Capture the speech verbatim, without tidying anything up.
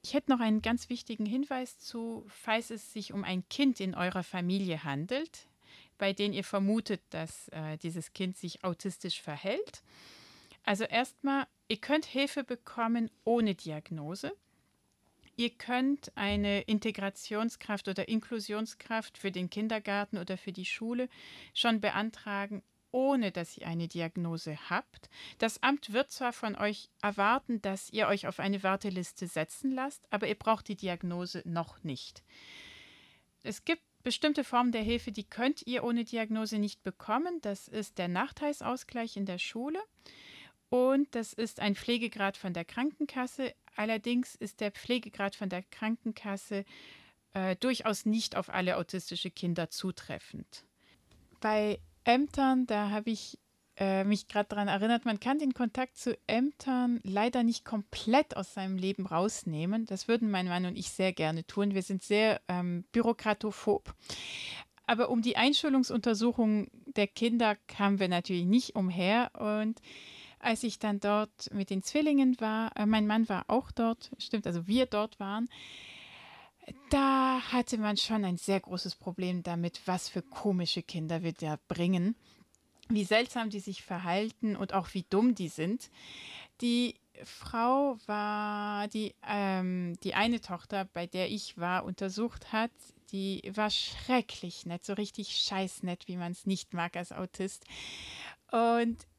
Ich hätte noch einen ganz wichtigen Hinweis zu, falls es sich um ein Kind in eurer Familie handelt, bei dem ihr vermutet, dass äh, dieses Kind sich autistisch verhält. Also erstmal, ihr könnt Hilfe bekommen ohne Diagnose. Ihr könnt eine Integrationskraft oder Inklusionskraft für den Kindergarten oder für die Schule schon beantragen, ohne dass ihr eine Diagnose habt. Das Amt wird zwar von euch erwarten, dass ihr euch auf eine Warteliste setzen lasst, aber ihr braucht die Diagnose noch nicht. Es gibt bestimmte Formen der Hilfe, die könnt ihr ohne Diagnose nicht bekommen. Das ist der Nachteilsausgleich in der Schule und das ist ein Pflegegrad von der Krankenkasse. Allerdings ist der Pflegegrad von der Krankenkasse äh, durchaus nicht auf alle autistische Kinder zutreffend. Bei Ämtern, da habe ich äh, mich gerade daran erinnert, man kann den Kontakt zu Ämtern leider nicht komplett aus seinem Leben rausnehmen. Das würden mein Mann und ich sehr gerne tun. Wir sind sehr ähm, bürokratophob. Aber um die Einschulungsuntersuchung der Kinder kamen wir natürlich nicht umher. Und als ich dann dort mit den Zwillingen war, äh, mein Mann war auch dort, stimmt, also wir dort waren, da hatte man schon ein sehr großes Problem damit, was für komische Kinder wir da bringen, wie seltsam die sich verhalten und auch wie dumm die sind. Die Frau war, die, ähm, die eine Tochter, bei der ich war, untersucht hat, die war schrecklich nett, so richtig scheißnett, wie man es nicht mag als Autist. Und